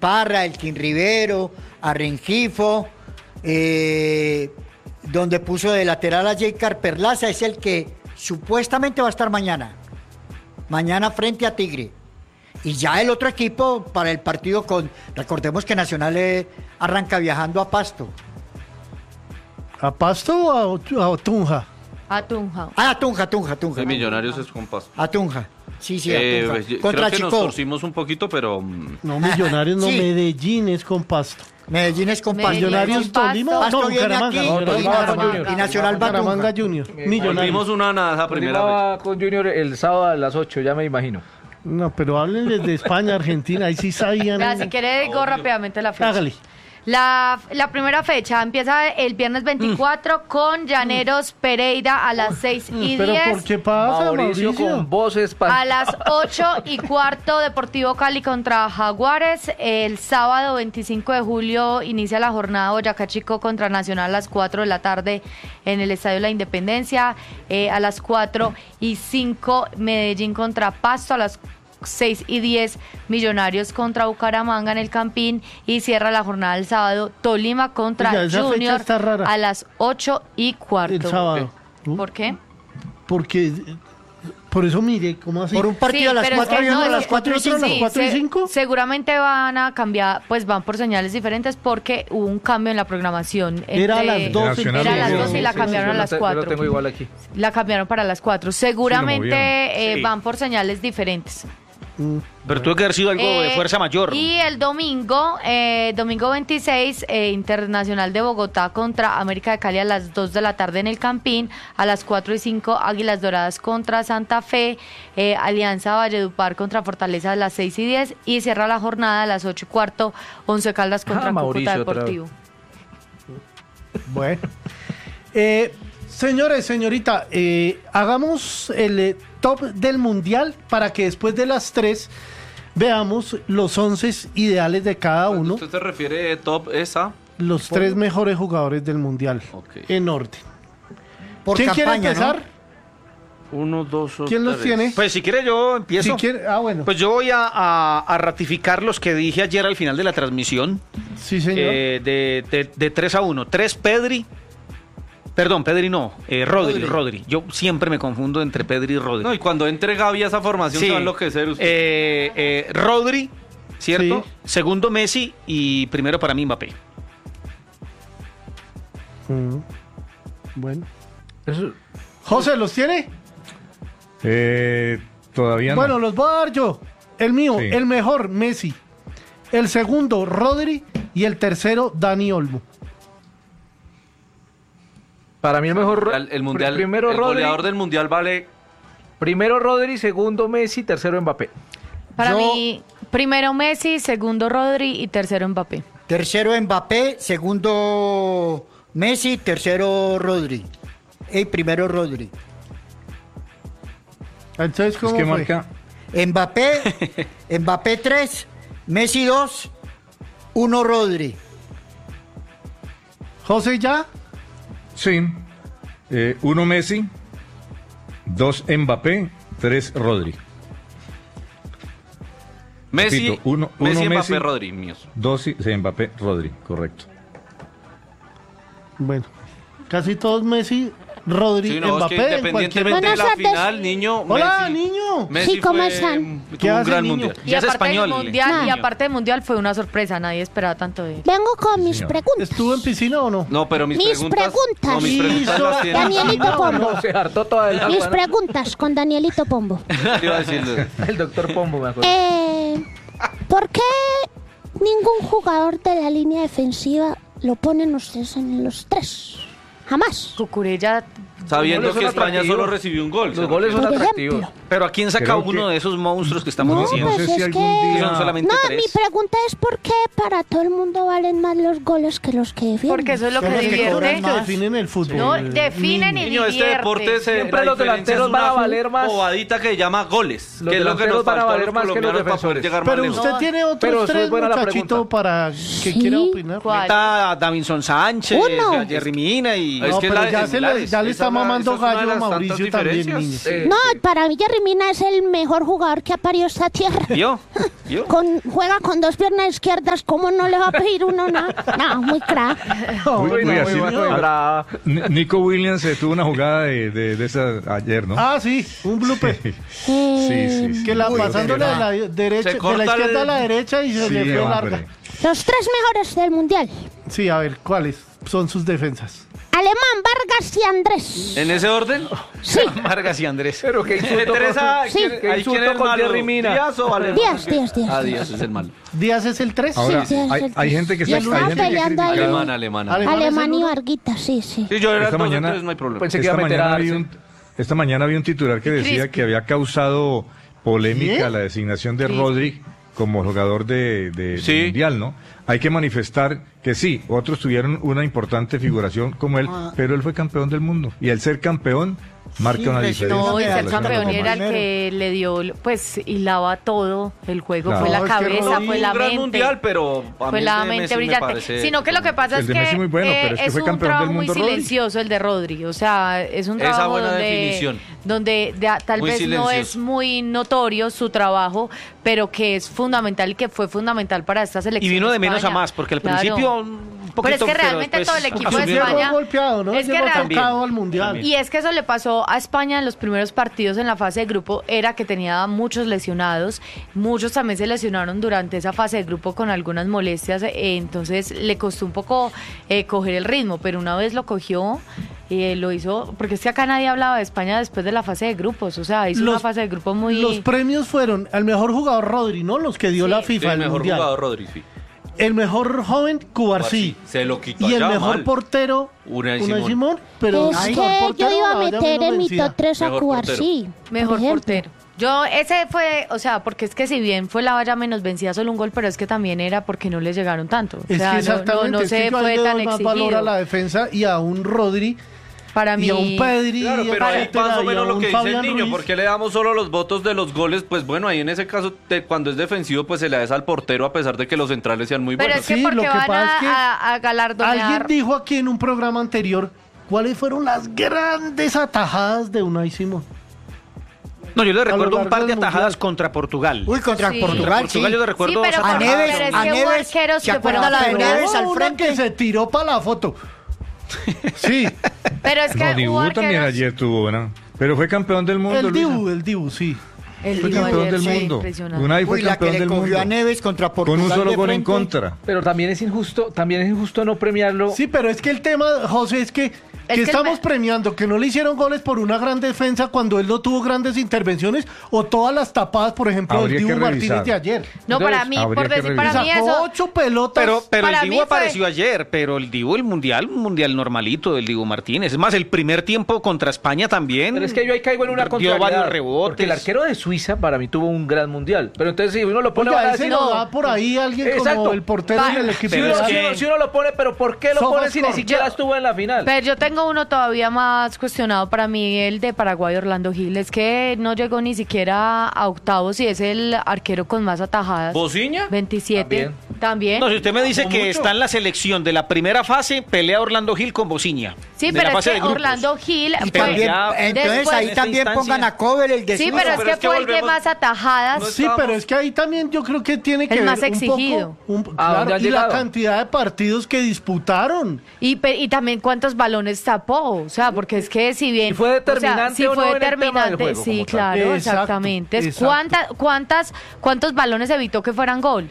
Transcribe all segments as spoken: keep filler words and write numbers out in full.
Parra, Elkin Rivero, a Rengifo, eh, donde puso de lateral a Jaycar Perlaza, es el que supuestamente va a estar mañana. Mañana frente a Tigre. Y ya el otro equipo para el partido con... Recordemos que Nacional eh, arranca viajando a Pasto. ¿A Pasto o a, a Tunja? A Tunja. Ah, a Tunja, Tunja, Tunja. De Millonarios es con Pasto. A Tunja. Sí, sí, a Eh, Tunja. yo- Contra creo que Chicó. nos torcimos un poquito, pero... mm, No, Millonarios, no, Sí. Medellín es con Pasto. Medellín es con Pasto. Medellín Millonarios con Pasto. Tolima, Pasto no, viene Bucaramanga. aquí, No, y, Tolima, Nacional- Junior. y Nacional va a Bucaramanga Tunja. Junior. Volvimos Millonarios. una nada esa primera Tolima vez. va con Junior el sábado a las ocho, ya me imagino. No, pero háblenles de España, Argentina, ahí sí sabían. Vea, si quiere digo rápidamente la fecha. Hágale. La, la primera fecha empieza el viernes veinticuatro con Llaneros Pereira a las seis y ¿Pero diez. por qué pasa, Mauricio, Mauricio? con voces pa- A las ocho y cuarto, Deportivo Cali contra Jaguares. El sábado veinticinco de julio inicia la jornada Boyacá Chico contra Nacional a las cuatro de la tarde en el Estadio La Independencia. Eh, a las cuatro y cinco, Medellín contra Pasto. A las seis y diez, Millonarios contra Bucaramanga en el Campín. Y cierra la jornada el sábado, Tolima contra Oiga, esa fecha Junior está rara. a las ocho y cuarto. El sábado. ¿No? ¿Por qué? Porque, eh, por eso mire, ¿cómo así? Por un partido a las pero es cuatro que y uno no, a es las que- cuatro y otro a las sí, cuatro y se- cinco. Seguramente van a cambiar, pues van por señales diferentes porque hubo un cambio en la programación. Era a entre- las doce. Nacional Era a las sí, doce y la sí, cambiaron Yo a lo las te- yo lo cuatro. tengo igual aquí. La cambiaron para las cuatro. Seguramente movieron. eh, Sí. van por señales diferentes. Pero tuvo que haber sido algo de Eh, fuerza mayor. Y el domingo, eh, domingo veintiséis, eh, Internacional de Bogotá contra América de Cali a las dos de la tarde en el Campín. A las cuatro y cinco, Águilas Doradas contra Santa Fe. Eh, Alianza Valledupar contra Fortaleza a las seis y diez. Y cierra la jornada a las ocho y cuarto, Once Caldas contra Ah, Mauricio, Cúcuta otra vez. Deportivo. Bueno. Eh, señores, señorita, eh, hagamos el eh, top del mundial para que después de las tres veamos los once ideales de cada uno, ¿Usted se refiere top esa? los tres mejores jugadores del mundial, Ok. en orden. Por ¿Quién quiere campaña, empezar? ¿no? Uno, dos o ¿Quién los tres. tiene? Pues si quiere yo empiezo. Si quiere, ah, bueno. Pues yo voy a, a- a ratificar los que dije ayer al final de la transmisión. sí, señor. Eh, de, de, de tres a uno. tres Pedri. Perdón, Pedri no. eh, Rodri, Rodri. Rodri. Yo siempre me confundo entre Pedri y Rodri. No, y cuando entre Gaby a esa formación Sí. se va a enloquecer usted. Eh, eh, Rodri, ¿cierto? Sí. Segundo Messi y primero para mí Mbappé. Mm. Bueno. Eso- José, ¿los tiene? Eh, todavía no. Bueno, los voy a dar yo. El mío, Sí. el mejor, Messi. El segundo, Rodri. Y el tercero, Dani Olmo. Para mí el mejor... el, el mundial, primero el Rodri, goleador del mundial vale. primero Rodri, segundo Messi, tercero Mbappé. Para Yo- mí, primero Messi, segundo Rodri y tercero Mbappé. Tercero Mbappé, segundo Messi, tercero Rodri. Y primero Rodri. Entonces, es ¿cómo que fue? marca. Mbappé, Mbappé tres, Messi dos, uno Rodri. José, ¿ya? Sí. Eh, uno Messi, dos Mbappé, tres Rodri. Messi, Repito, uno- Messi, uno Mbappé, Messi. Rodri, míos. Dos sí, Mbappé, Rodri, correcto. Bueno, casi todos Messi, Rodri, Sí, no, Mbappé. es que en independientemente cualquier- de la Buenas tardes. final, niño, Hola, Messi, niño. Messi Sí, ¿cómo fue, están? tuvo ¿Qué un hace, gran niño? mundial. Y Ya es aparte español. del mundial, y Niño. aparte del mundial fue una sorpresa, nadie esperaba tanto de él. Vengo con mis señor. preguntas. ¿Estuvo en piscina o no? No, pero mis, Mis preguntas, preguntas. No, mis preguntas Hizo- las tiene. Danielito Pombo. No, se hartó toda el Mis agua, ¿no? preguntas con Danielito Pombo. Iba a decirle. El doctor Pombo, me acuerdo. Eh, ¿Por qué ningún jugador de la línea defensiva lo ponen ustedes en los tres? Jamás. Cucurella, Sabiendo Los goles que son España atractivos. solo recibió un gol. Los ¿se goles son Por atractivos. ejemplo. Pero ¿a quién saca Creo uno que- de esos monstruos que estamos No, diciendo? No sé pues si es algún que... día- Son solamente No, tres. mi pregunta es por qué para todo el mundo valen más los goles que los que defienden. porque eso es lo Son que los que divierte. cobran que definen el fútbol. No, definen y Niño, este divierte. deporte se, Siempre la los diferencia delanteros es van a una valer más. bobadita que se llama goles. Los que es lo que delanteros nos van a faltó a valer los más que los colombianos para poder defensores. llegar más Pero lejos. usted No. tiene otros Pero eso es tres buena la muchachitos pregunta. para que Sí. quiera opinar. ¿Cuál? Está Davinson Sánchez, Uno. a Jerry Mina y... Es No, que pero la- ya, es se le, similares. ya le Esa está es una- mamando esa es una de gallo a las Mauricio tantas también, diferencias. niño. Eh, No, para mí Jerry Mina es el mejor jugador que ha parido esta tierra. ¿Yo? ¿Yo? Con, juega con dos piernas izquierdas, ¿cómo no le va a pedir uno nada? No, muy crack. Uy, uy, no, así- muy bueno, brava. Ni- Nico Williams eh, tuvo una jugada de, de, de esa ayer, ¿no? Ah, sí, un blooper. Sí, Eh, sí, sí. Que la Uy, pasándole de verdad. la derecha, Se de corta la izquierda el- a la derecha y se Sí, le fue hombre. larga. Los tres mejores del mundial. Sí, a ver, ¿cuáles son sus defensas? Alemán, Vargas y Andrés. ¿En ese orden? Sí, Vargas y Andrés. Pero qué insulto. Teresa, Sí. ¿quién, Qué ahí insulto quién es el con malo? Jerry Mina. ¿Díaz o Alemán? Díaz, Díaz, Díaz. Ah, Díaz es el malo. Díaz es el tres. Ahora, Sí, sí, hay, sí. hay gente que Y está estaba hay gente que peleando ahí. critica- Alemán, alemán. Alemán. Alemán es y el- Varguita, sí, sí. Sí, yo era Esta dos, mañana- entonces no hay problema. Pensé que Esta iba a meter mañana, a vi Arce. un, esta mañana vi un titular que decía Crispy. que había causado polémica ¿Qué? la designación de Crispy. Rodri como jugador de, de- Sí. del Mundial, ¿no? Hay que manifestar que sí, otros tuvieron una importante figuración como él, Ah. pero él fue campeón del mundo. Y el ser campeón marca Sí, una impresionante. diferencia. No, y en ser relación a los campeón era demás. el que le dio, pues, hilaba todo el juego. Claro. Fue la No, es que cabeza, Rodri- fue la un gran mente. mundial, pero a Fue mí la el de mente Messi me brillante. parece- Sino que lo que pasa El es de que, Messi muy bueno, eh, pero es que fue un campeón del trabajo muy mundo, Rodri. silencioso el de Rodri. O sea, es un Esa trabajo buena donde, definición. donde de- tal Muy vez no silencioso. es muy notorio su trabajo, pero que es fundamental y que fue fundamental para esta selección. Y vino de menos a España. más, porque al Claro. principio un poquito... Pero es que realmente después todo el equipo de asumieron. España- Llegó golpeado, ¿no? Es que Llegó realmente- tocado al mundial. Y es que eso le pasó a España en los primeros partidos en la fase de grupo, era que tenía muchos lesionados, muchos también se lesionaron durante esa fase de grupo con algunas molestias, eh, entonces le costó un poco eh, coger el ritmo, pero una vez lo cogió, eh, lo hizo, porque es que acá nadie hablaba de España después de la fase de grupos, o sea, hizo una fase de grupo muy... Los premios fueron al mejor jugador Rodri, ¿no? Los que dio Sí. la Sí, FIFA el el mejor mundial. jugador, Rodri, sí. El mejor joven, Cubarsí. Se lo quitó Y el allá, mejor mal. portero, Unai Unai Simón. Simón. Pero Es el que mejor yo portero, iba a la verdad, meter me en mi vencía. top tres a Mejor Cubarsí. Mejor por ejemplo. portero. Yo, ese fue, o sea, porque es que si bien fue la valla menos vencida solo un gol, pero es que también era porque no les llegaron tanto. O Es sea, que no- exactamente, no, no, es que se yo ahí fue le tan doy más valor a exigido. la defensa y a un Rodri Para mí, y a un Pedri Claro, y a pero ahí etcétera, más o y a menos lo un que dice el Fabián niño, Ruiz. ¿por qué le damos solo los votos de los goles? Pues bueno, ahí en ese caso, te- cuando es defensivo, pues se le da al portero a pesar de que los centrales sean muy pero buenos. es que Sí, porque lo que van pasa a, es que a- a galardonear. Alguien dijo aquí en un programa anterior cuáles fueron las grandes atajadas de Unai Simón. No, yo le lo recuerdo un largo par de del atajadas mundial. contra Portugal. Uy, contra Sí. Portugal, Contra sí. Portugal yo le recuerdo Sí, pero, dos A porque- Neves, pero es a que hubo Neves, arqueros ¿se que fueron acuerdan a la de derecha. Neves No, al uno frente? que se tiró para la foto. Sí, Pero es que No, Dibu hubo también arqueros- ayer tuvo una. Pero fue campeón del mundo. el Luisa. Dibu, el Dibu, sí. El Fue Dibu campeón ayer, del sí, mundo. impresionante. Unai fue Uy, la que campeón le del cogió mundo. a Neves contra Con Portugal un solo de gol en frente. contra. Pero también es injusto, también es injusto no premiarlo. Sí, pero es que el tema, José, es que, que que el estamos me- premiando que no le hicieron goles por una gran defensa cuando él no tuvo grandes intervenciones o todas las tapadas, por ejemplo, Habría del que Dibu revisar. Martínez de ayer. No, Entonces, para mí, habría por que decir, para Sacó mí eso... ocho pelotas. Pero, pero el Para Dibu mí fue- apareció ayer, pero el Dibu, el mundial, un mundial normalito del Dibu Martínez. Es más, el primer tiempo contra España también. Pero es que yo ahí caigo en una dio contrariedad. varios rebotes. Porque el arquero de Suiza para mí tuvo un gran mundial. Pero entonces si uno lo pone Oye, van a ahí se decir, lo no. da por ahí alguien Exacto. como el portero Va. del equipo. si Pero uno, es si que- uno- si uno lo pone, pero ¿por qué lo Sofas pone si ni Corp. siquiera Yo- estuvo en la final? Pero yo tengo uno todavía más cuestionado para mí, el de Paraguay, Orlando Gil. Es que no llegó ni siquiera a octavos y es el arquero con más atajadas. ¿Bociña? veintisiete. También. También. No, si usted me dice ¿Con que mucho? está en la selección de la primera fase, pelea Orlando Gil con Bociña. Sí, De pero la es fase que de grupos. Orlando Gil Y fue- también, ya, entonces después- ahí en esta también instancia. pongan a Cover, el de Sí, Suiza. pero es pero que es que fue el que volvemos- más atajadas. No Sí, pero es que ahí también yo creo que tiene que El ver más un exigido. poco, un- ¿A dónde claro, han y la llegado? cantidad de partidos que disputaron. Y, pe- y también cuántos balones tapó, o sea, porque es que si bien... ¿Y fue determinante o sea, sí o no fue en el tema del determinante, juego sí, como tal? claro, Exacto, exactamente. Es exacto. ¿Cuánta- cuántas, ¿Cuántos balones evitó que fueran gol?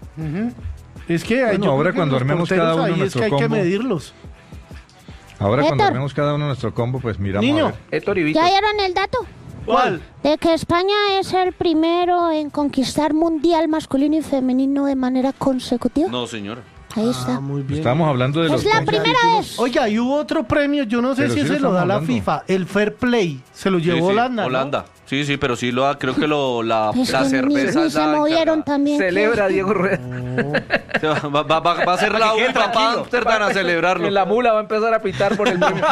Es que ahí Bueno, yo ahora creo que cuando los armemos porteros cada uno ahí es nuestro que hay que combo. medirlos. Ahora cuando Héctor. armemos cada uno nuestro combo, pues miramos Niño. a ver. Héctor y Vito. ¿Ya dieron el dato? ¿Cuál? De que España es el primero en conquistar mundial masculino y femenino de manera consecutiva. No, señora. Ahí Ah, está. muy bien. Estamos hablando de Es los la combos. primera vez. Oiga, y hubo otro premio, yo no sé Pero si sí lo se lo da estamos la hablando. FIFA, el Fair Play. Se lo Sí, llevó sí, Holanda, ¿no? Holanda. Sí, sí, pero sí lo da, creo que lo, la, Es la que ni, cerveza ni es se la movieron encargada. también. Celebra Diego Rueda. Va, va- va- va a ser la que quede UPA para tranquilo. Amsterdam a celebrarlo. En la mula va a empezar a pitar por el premio.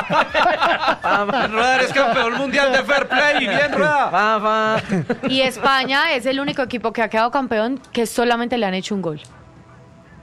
Rueda, eres campeón mundial de Fair Play. Bien, Rueda. Va, va. Y España es el único equipo que ha quedado campeón que solamente le han hecho un gol.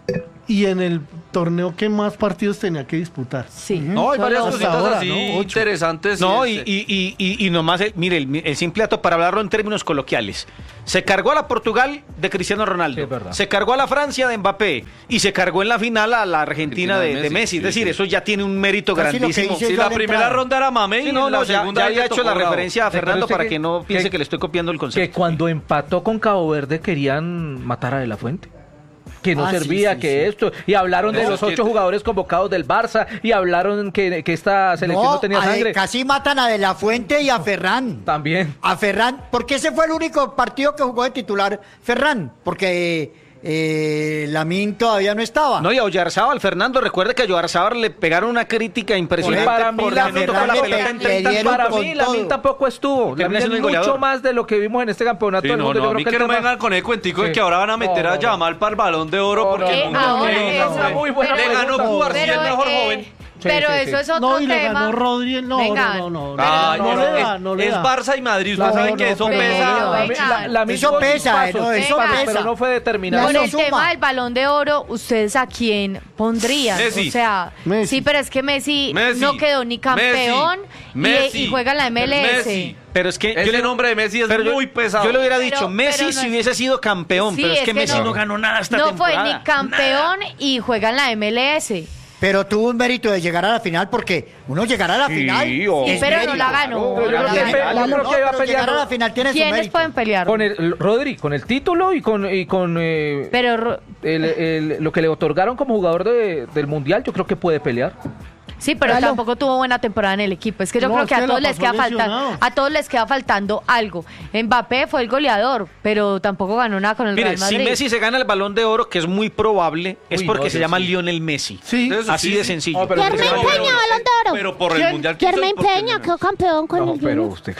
y en el torneo que más partidos tenía que disputar. Sí. No, hay varias Hasta cositas ahora, así ¿no? Ocho. interesantes. No, y, este- y, y, y, y nomás, el, mire, el, el simple dato para hablarlo en términos coloquiales. Se cargó a la Portugal de Cristiano Ronaldo, Sí, es verdad. se cargó a la Francia de Mbappé y se cargó en la final a la Argentina, Argentina de, de de Messi, Messi. Es sí, decir, sí. eso ya tiene un mérito Casi lo que grandísimo. hice Si yo la a la primera entrada. ronda era Mame y Sí, no, en la no, ya, segunda ya le había hecho tocó la Bravo. referencia a Recuerde Fernando usted para que- que no piense que- que le estoy copiando el Que concepto. cuando empató con Cabo Verde querían matar a De La Fuente. Que no Ah, sí, servía, sí, que sí. esto. Y hablaron de No, los es que- ocho jugadores convocados del Barça. Y hablaron que, que esta selección no, No, tenía a- sangre. casi matan a De La Fuente y a Ferran. También. A Ferran, porque ese fue el único partido que jugó de titular Ferran, porque eh, Lamine todavía no estaba. No, y a Oyarzábal, Fernando, recuerde que a Oyarzábal le pegaron una crítica impresionante. Para mí, porque la no tocó Ferran la le pelota pe- en le treinta dieron Para con mí, Lamine todo. tampoco estuvo. Termina Lamine siendo el mucho goleador. más de lo que vimos en este campeonato Sí, del no, mundo. no, Yo a creo mí que que el no me tema- vengan con el cuentico de Sí. que ahora van a meter No, a no, Yamal para el Balón de Oro No, porque no, el Eh, mundo ahora no, eso- hombre. muy buena Le pero- ganó pregunta. Cubarsí, el pero, mejor eh, joven. Pero sí, eso sí. es otro No, y le tema. ganó Rodri. No, Venga. no, no, no. Ay, no, no, le es, da, no le es da. Barça y Madrid, ustedes No, saben no, que eso pero pesa. no, Lamine- venga. la- Lamine Eso tuvo pesa, chispazos, ¿no? Eso Venga. pesa. pero no fue determinante. Con Eso el suma. tema del Balón de Oro, ¿ustedes a quién pondrían? Messi. O sea, Messi. sí, pero es que Messi, Messi. no quedó ni campeón y- Messi. y, juega en la M L S. Messi. Pero es que Ese yo le- nombre de Messi es pero yo- muy pesado. Yo le hubiera Pero- dicho, Messi pero no si es- hubiese sido campeón, Sí, pero es, es que, que Messi no- no, ganó nada esta No temporada. fue ni campeón y juega en la M L S. Pero tuvo un mérito de llegar a la final, porque uno llegar a la Sí, final. obvio. es Pero no mérito. la ganó. Pero yo no creo la que- ganó. yo creo No, que iba pero llegar a peleando la final tiene su ¿Quiénes mérito. pueden pelear? Con el Rodri, con el título y con, y con eh, Pero Ro- el- el- lo que le otorgaron como jugador de- del Mundial, yo creo que puede pelear. sí, pero Aló. tampoco tuvo buena temporada en el equipo. Es que yo No, creo es que que a todos la les pasó queda faltando, lesionado. a todos les queda faltando algo. Mbappé fue el goleador, pero tampoco ganó nada con el Mire, Real Madrid. si Messi se gana el Balón de Oro, que es muy probable, es Uy, porque no, se yo llama sí. Lionel Messi. Sí. Eso Así sí, de sí. sencillo. No, pero- Germain pero- Peña, Balón de Oro. Pero por el ¿Quién? mundial que hizo Germain y porque Peña, no- quedó campeón con No, el pero Junior. usted...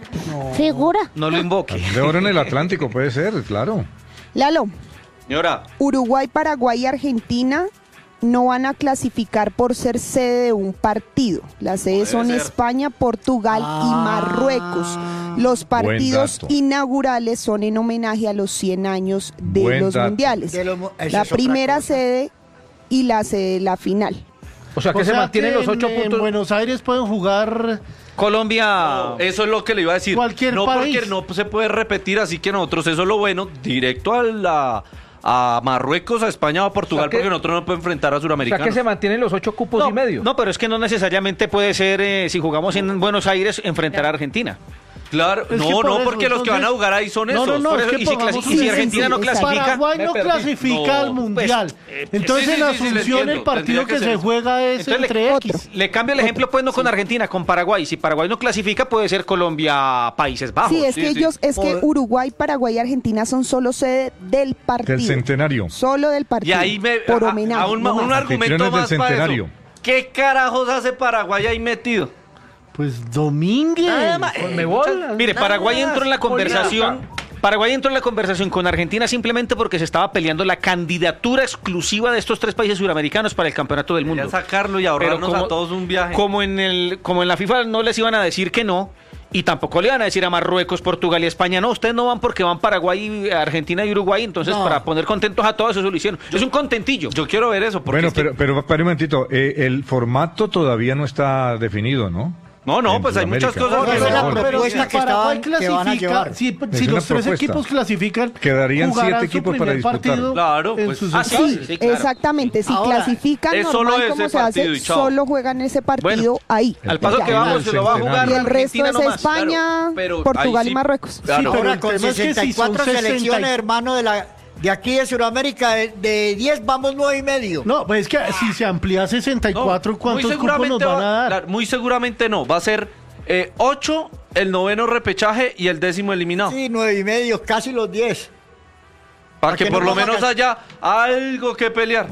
Figura. No lo invoque. De oro en el Atlántico puede ser, claro. Lalo, Señora, Uruguay, Paraguay y Argentina no van a clasificar por ser sede de un partido. Las sedes Puede son ser. España, Portugal y Ah. Marruecos. Los partidos dato. inaugurales son en homenaje a los cien años de Buen los dato. mundiales. De los mu- esa La es otra primera cosa. sede y la sede de la final. O sea que O se sea mantienen que los ocho en, puntos. En Buenos Aires pueden jugar. Colombia. eso es lo que le iba a decir. Cualquier no país. porque no se puede repetir, así que nosotros eso es lo bueno, directo a la a Marruecos, a España o a Portugal, O sea que- porque nosotros no podemos enfrentar a O sea Suramericanos. que se mantienen los ocho cupos no, y medio. no, pero es que no necesariamente puede ser, eh, si jugamos en Buenos Aires, enfrentar a Argentina. Claro, Es que no, por no, eso, porque los que van a entonces- jugar ahí son No, esos. no, no, Por es eso- que y si, pongamos clasi- y un si ejemplo. Argentina no Sí, exacto. clasifica, Paraguay me no perdí. clasifica al No, mundial. pues, Entonces sí, sí, en sí, sí, le Asunción entiendo. el partido Tendría que, que se ser- juega es Entonces le- entre otro. X. le cambio el ejemplo, pues no con Argentina, con Paraguay. Si Paraguay no clasifica, puede ser Colombia, Países Bajos. Sí, es sí, que sí. ellos, es que O- Uruguay, Paraguay y Argentina son solo sede del partido. Del centenario. Solo del Y partido. ahí me. por a- homenaje. a un, no un más. argumento Anfitriones más del para eso. centenario. ¿Qué carajos hace Paraguay ahí metido? Pues Domínguez. Nada más. Conmebol. Mire, Paraguay Nada entró en la más, conversación. Paraguay entró en la conversación con Argentina simplemente porque se estaba peleando la candidatura exclusiva de estos tres países suramericanos para el campeonato del mundo. Ya sacarlo y Pero ahorrarnos como- a todos un viaje. Como en el, como en la FIFA no les iban a decir que no, y tampoco le iban a decir a Marruecos, Portugal y España, no, ustedes no van porque van Paraguay, Argentina y Uruguay, entonces No. para poner contentos a todos eso lo hicieron. Es un contentillo. Yo quiero ver eso. Porque Bueno, es que- pero, pero para un momentito, eh, el formato todavía no está definido, ¿no? No, no, En pues hay muchas Sudamérica. cosas Esa que es la no. Pero propuesta si que Paraguay estaban- que van a clasifica, llevar. si, Es si una los tres propuesta. equipos clasifican, Quedarían jugarán siete su equipos para primer disputar. partido Claro, en pues, sus ah, sí, estadios. sí, claro. Exactamente, si Ahora, clasifican es solo normal ese como se partido hace, y chao. solo juegan ese partido Bueno, ahí. Al paso Ya. que vamos, se lo va a jugar Y el resto Argentina es nomás. España, Claro, pero Portugal ahí y sí- Marruecos. Claro. Sí, pero Ahora el con tema es que si sesenta y cuatro son sesenta y- selecciones, hermano, de la de aquí de Sudamérica, de, de diez vamos nueve y medio. No, pues es que si se amplía a sesenta y cuatro, No, ¿cuántos muy cupos nos seguramente van a va- dar? la- muy seguramente no. Va a ser eh, ocho, el noveno repechaje y el décimo eliminado. Sí, nueve y medio, casi los diez. para que que por no lo vamos a menos ca- haya algo que pelear.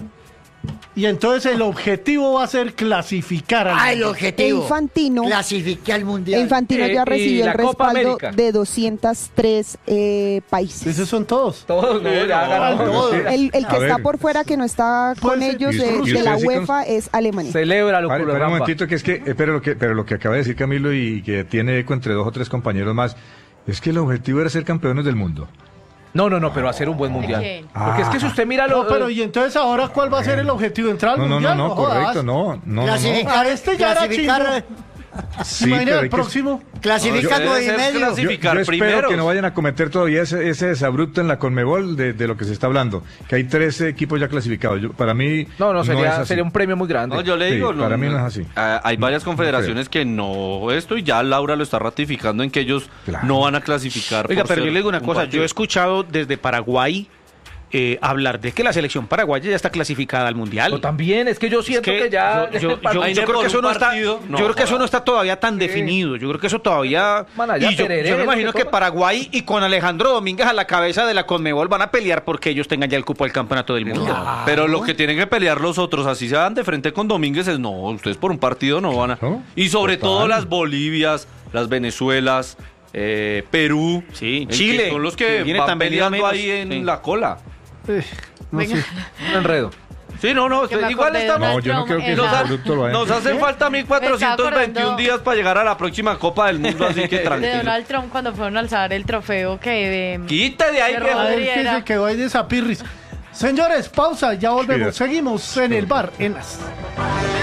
Y entonces el objetivo va a ser clasificar al Ah, el mundial. objetivo. Infantino. Clasifiqué al mundial. Infantino Eh, ya y recibió la el Copa respaldo América. de doscientos tres eh, países. Esos son todos. Todos, no, ya ganaron. todos. El, el que A está ver. por fuera, que no está con Puede ser. ellos ¿Y de, usted- y de la ustedes sí con- UEFA, es Alemania. Celebra lo Para, culo para un Rampa. momentito, que es que, eh, pero, lo que, pero lo que acaba de decir Camilo y que tiene eco entre dos o tres compañeros más, es que el objetivo era ser campeones del mundo. No, no, no, pero hacer un buen mundial. quién? Porque es que si usted mira lo... No, pero y entonces ahora, ¿cuál va a ser el objetivo? ¿Entrar al No, no, mundial? no, no, jodas. correcto, no, no, no, no. Clasificar, A este ya era clasificar, chimbo. Sí, Imagina pero el hay que- próximo. clasifica No, nueve y debe ser medio. clasi- Yo, clasificar yo espero primeros. que no vayan a cometer todavía ese, ese desabrupto en la Conmebol de, de lo que se está hablando, que hay tres equipos ya clasificados. Yo- para mí No, no, es sería, así. sería un premio muy grande. No, yo le Sí, digo, para mí no es así. ah, hay varias No, no confederaciones que no esto y ya Laura lo está ratificando en que ellos Claro. no van a clasificar. Oiga, por pero ser yo le digo una un cosa, partido. yo he escuchado desde Paraguay eh, hablar de que la selección paraguaya ya está clasificada al mundial. Pero también es que yo siento Es que, ya... yo, yo- yo- Ahí yo de creo por que eso un no está, partido, no, yo creo que eso joda. no está todavía tan definido. Yo creo que eso todavía. Man, allá y yo, Tereré yo me es lo imagino que que toca. Paraguay y con Alejandro Domínguez a la cabeza de la Conmebol van a pelear porque ellos tengan ya el cupo del campeonato del mundo. Pero lo que tienen que pelear los otros, así se van de frente con Domínguez, es no, ustedes por un partido no van a. ¿No? Y sobre Total. todo las Bolivias, las Venezuelas, eh, Perú, Sí, el que Chile, son los que que viene van también peleando menos, ahí en sí. la cola. Eh, no Venga. sé. Un enredo. Sí, no, no, Que me igual acordé de estamos. No, yo no Trump creo que en ese la- producto lo hayan. Nos hacen falta mil cuatrocientos veintiún acordando- días para llegar a la próxima Copa del Mundo, así que De tranquilo. Donald Trump cuando fueron a alzar el trofeo que... eh, Quita de ahí, Pero- viejo. A ver qué Rodriera. se quedó ahí de Zapirris. Señores, pausa, ya volvemos. Cuídate. Seguimos en el bar, en las...